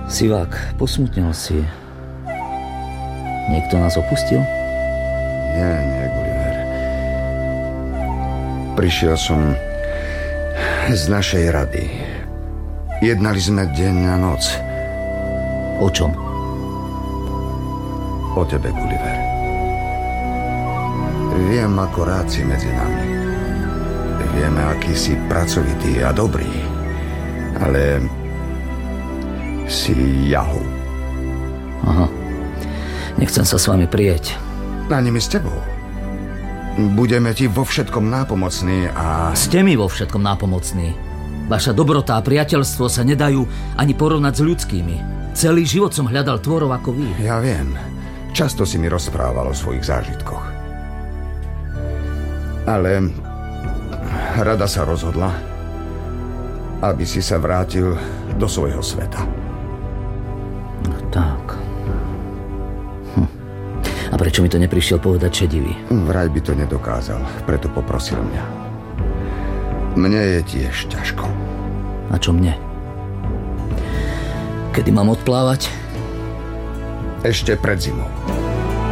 Sivák, posmutnil si. Niekto nás opustil? Nie, Gulliver. Prišiel som z našej rady. Jednali sme deň a noc. O čom? O tebe, Gulliver. Viem, ako rád si medzi nami. Vieme, aký si pracovitý a dobrý. Ale si jahou. Aha. Nechcem sa s vami prieť. Ani my s tebou. Budeme ti vo všetkom nápomocní a... Ste mi vo všetkom nápomocní. Vaša dobrota a priateľstvo sa nedajú ani porovnať s ľudskými. Celý život som hľadal tvorov ako vy. Ja viem. Často si mi rozprával o svojich zážitkoch. Ale rada sa rozhodla, aby si sa vrátil do svojho sveta. No tak. A prečo mi to neprišiel povedať šedivý? Vraj by to nedokázal, preto poprosil mňa. Mne je tiež ťažko. A čo mne? Kedy mám odplávať? Ešte pred zimou.